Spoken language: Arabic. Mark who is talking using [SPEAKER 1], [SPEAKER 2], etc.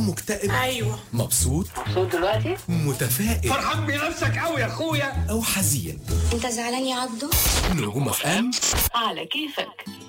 [SPEAKER 1] مكتئب؟
[SPEAKER 2] ايوه.
[SPEAKER 1] مبسوط
[SPEAKER 3] دلوقتي؟
[SPEAKER 1] متفائل
[SPEAKER 4] فرحان بنفسك قوي يا اخويا
[SPEAKER 1] أو حزين؟
[SPEAKER 5] انت زعلان يا عبدو؟
[SPEAKER 1] نجوم اف ام
[SPEAKER 3] على كيفك.